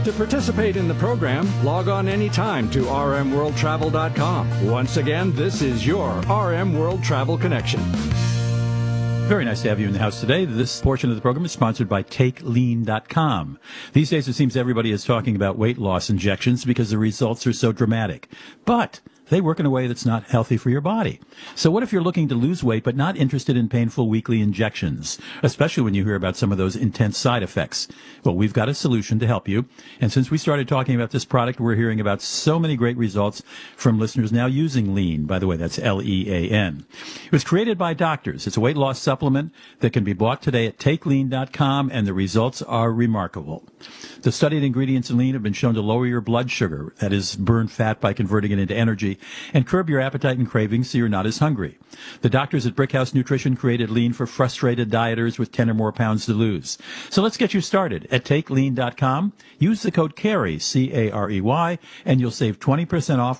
To participate in the program, log on anytime to rmworldtravel.com. Once again, this is your RM World Travel Connection. Very nice to have you in the house today. This portion of the program is sponsored by TakeLean.com. These days, it seems everybody is talking about weight loss injections because the results are so dramatic. But they work in a way that's not healthy for your body. So what if you're looking to lose weight but not interested in painful weekly injections, especially when you hear about some of those intense side effects? Well, we've got a solution to help you. And since we started talking about this product, we're hearing about so many great results from listeners now using Lean. By the way, that's Lean. It was created by doctors. It's a weight loss supplement that can be bought today at TakeLean.com, and the results are remarkable. The studied ingredients in Lean have been shown to lower your blood sugar, that is, burn fat by converting it into energy, and curb your appetite and cravings so you're not as hungry. The doctors at Brickhouse Nutrition created Lean for frustrated dieters with 10 or more pounds to lose. So let's get you started at TakeLean.com. Use the code CAREY, C-A-R-E-Y, and you'll save 20% off